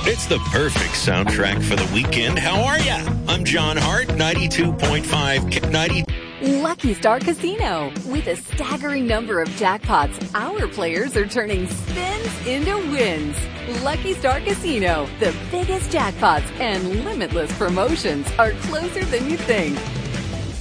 It's the perfect soundtrack for the weekend. How are ya? I'm John Hart, 92.5, 90. Lucky Star Casino. With a staggering number of jackpots, our players are turning spins into wins. Lucky Star Casino. The biggest jackpots and limitless promotions are closer than you think.